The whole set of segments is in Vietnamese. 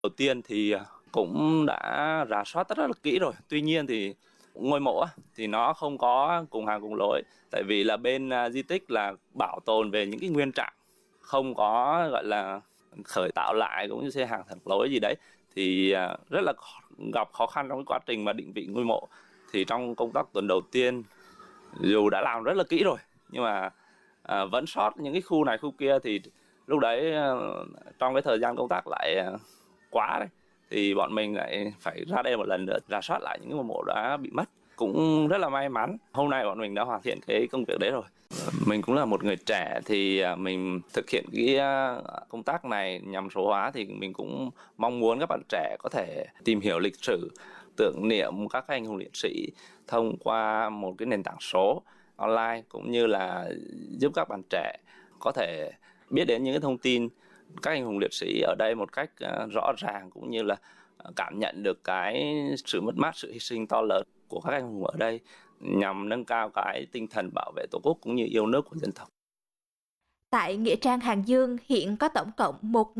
Đầu tiên thì cũng đã rà soát rất là kỹ rồi. Tuy nhiên thì ngôi mộ thì nó không có cùng hàng cùng lối, tại vì là bên di tích là bảo tồn về những cái nguyên trạng, không có gọi là khởi tạo lại cũng như xây hàng thẳng lối gì đấy, thì rất là gặp khó khăn trong cái quá trình mà định vị ngôi mộ. Thì trong công tác tuần đầu tiên, dù đã làm rất là kỹ rồi nhưng mà vẫn sót những cái khu này khu kia, thì lúc đấy trong cái thời gian công tác lại quá đấy, thì bọn mình lại phải ra đây một lần nữa rà soát lại những cái mộ đã bị mất. Cũng rất là may mắn hôm nay bọn mình đã hoàn thiện cái công việc đấy rồi. Mình cũng là một người trẻ thì mình thực hiện cái công tác này nhằm số hóa, thì mình cũng mong muốn các bạn trẻ có thể tìm hiểu lịch sử, tưởng niệm các anh hùng liệt sĩ thông qua một cái nền tảng số online, cũng như là giúp các bạn trẻ có thể biết đến những cái thông tin các anh hùng liệt sĩ ở đây một cách rõ ràng, cũng như là cảm nhận được cái sự mất mát, sự hy sinh to lớn của các anh hùng ở đây, nhằm nâng cao cái tinh thần bảo vệ Tổ quốc cũng như yêu nước của dân tộc. Tại Nghĩa trang Hàng Dương hiện có tổng cộng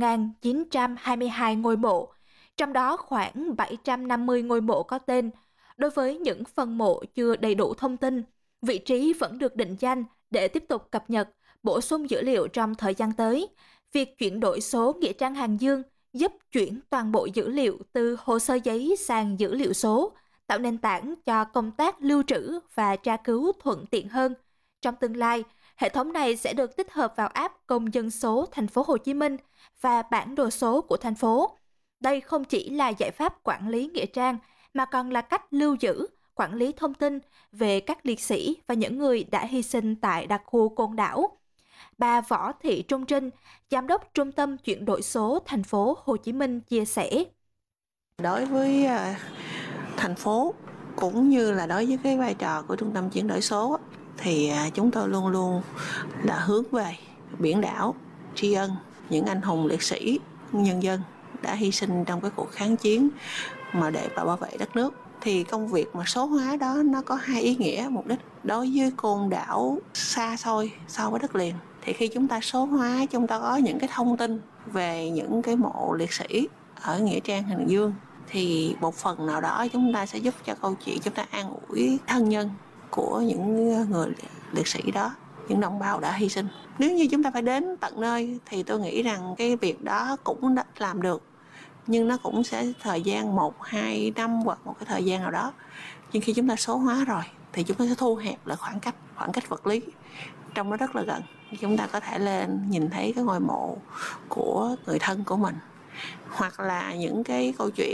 1.922 ngôi mộ, trong đó khoảng 750 ngôi mộ có tên. Đối với những phần mộ chưa đầy đủ thông tin, vị trí vẫn được định danh để tiếp tục cập nhật, bổ sung dữ liệu trong thời gian tới. Việc chuyển đổi số Nghĩa trang Hàng Dương giúp chuyển toàn bộ dữ liệu từ hồ sơ giấy sang dữ liệu số, tạo nền tảng cho công tác lưu trữ và tra cứu thuận tiện hơn. Trong tương lai, hệ thống này sẽ được tích hợp vào app Công dân số Thành phố Hồ Chí Minh và bản đồ số của thành phố. Đây không chỉ là giải pháp quản lý nghĩa trang mà còn là cách lưu giữ, quản lý thông tin về các liệt sĩ và những người đã hy sinh tại đặc khu Côn Đảo. Bà Võ Thị Trung Trinh, Giám đốc Trung tâm Chuyển đổi số Thành phố Hồ Chí Minh chia sẻ. Đối với thành phố cũng như là đối với cái vai trò của Trung tâm Chuyển đổi số thì chúng tôi luôn luôn là hướng về biển đảo, tri ân những anh hùng liệt sĩ, nhân dân đã hy sinh trong cái cuộc kháng chiến mà để bảo vệ đất nước. Thì công việc mà số hóa đó nó có hai ý nghĩa mục đích. Đối với Côn Đảo xa xôi so với đất liền, thì khi chúng ta số hóa, chúng ta có những cái thông tin về những cái mộ liệt sĩ ở Nghĩa trang Hàng Dương, thì một phần nào đó chúng ta sẽ giúp cho câu chuyện chúng ta an ủi thân nhân của những người liệt sĩ đó, những đồng bào đã hy sinh. Nếu như chúng ta phải đến tận nơi thì tôi nghĩ rằng cái việc đó cũng đã làm được, nhưng nó cũng sẽ thời gian 1-2 năm hoặc một cái thời gian nào đó. Nhưng khi chúng ta số hóa rồi thì chúng ta sẽ thu hẹp lại khoảng cách vật lý trong nó rất là gần. Chúng ta có thể lên nhìn thấy cái ngôi mộ của người thân của mình, hoặc là những cái câu chuyện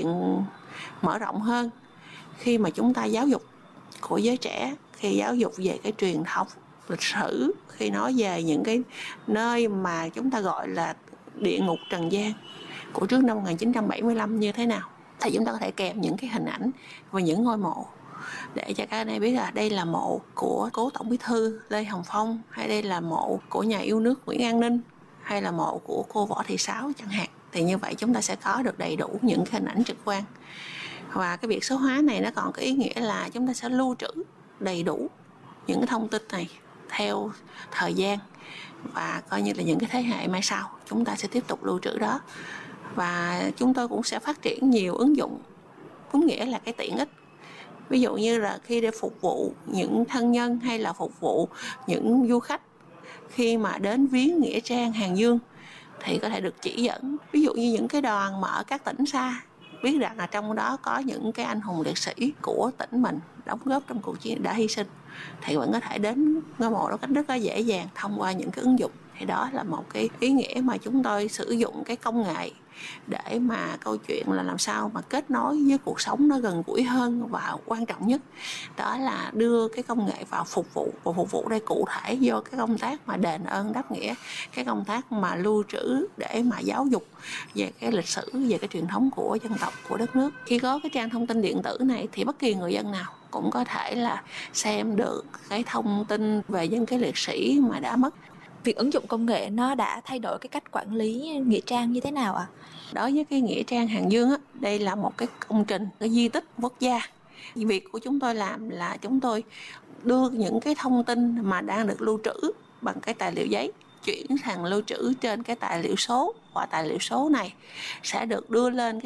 mở rộng hơn khi mà chúng ta giáo dục của giới trẻ, khi giáo dục về cái truyền thống lịch sử, khi nói về những cái nơi mà chúng ta gọi là địa ngục trần gian của trước năm 1975 như thế nào, thì chúng ta có thể kèm những cái hình ảnh và những ngôi mộ để cho các anh em biết là đây là mộ của cố Tổng Bí thư Lê Hồng Phong, hay đây là mộ của nhà yêu nước Nguyễn An Ninh, hay là mộ của cô Võ Thị Sáu chẳng hạn. Thì như vậy chúng ta sẽ có được đầy đủ những cái hình ảnh trực quan. Và cái việc số hóa này nó còn có ý nghĩa là chúng ta sẽ lưu trữ đầy đủ những cái thông tin này theo thời gian, và coi như là những cái thế hệ mai sau chúng ta sẽ tiếp tục lưu trữ đó. Và chúng tôi cũng sẽ phát triển nhiều ứng dụng, đúng nghĩa là cái tiện ích. Ví dụ như là khi để phục vụ những thân nhân hay là phục vụ những du khách khi mà đến viếng Nghĩa trang Hàng Dương thì có thể được chỉ dẫn. Ví dụ như những cái đoàn mà ở các tỉnh xa, biết rằng là trong đó có những cái anh hùng liệt sĩ của tỉnh mình đóng góp trong cuộc chiến đã hy sinh, thì vẫn có thể đến ngôi mộ đó cách rất là dễ dàng thông qua những cái ứng dụng. Thì đó là một cái ý nghĩa mà chúng tôi sử dụng cái công nghệ để mà câu chuyện là làm sao mà kết nối với cuộc sống nó gần gũi hơn, và quan trọng nhất đó là đưa cái công nghệ vào phục vụ. Và phục vụ đây cụ thể vô cái công tác mà đền ơn đáp nghĩa, cái công tác mà lưu trữ để mà giáo dục về cái lịch sử, về cái truyền thống của dân tộc, của đất nước. Khi có cái trang thông tin điện tử này thì bất kỳ người dân nào cũng có thể là xem được cái thông tin về những cái liệt sĩ mà đã mất. Việc ứng dụng công nghệ nó đã thay đổi cái cách quản lý nghĩa trang như thế nào ạ? Đối với cái Nghĩa trang Hàng Dương á, đây là một cái công trình, cái di tích quốc gia. Việc của chúng tôi làm là chúng tôi đưa những cái thông tin mà đang được lưu trữ bằng cái tài liệu giấy chuyển thành lưu trữ trên cái tài liệu số, và tài liệu số này sẽ được đưa lên